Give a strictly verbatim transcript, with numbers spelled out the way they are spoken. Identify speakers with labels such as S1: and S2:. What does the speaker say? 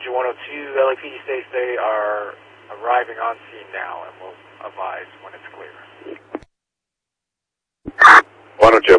S1: Roger one oh two, L A P D states they are arriving on scene now, and we'll advise when it's clear.
S2: one oh two.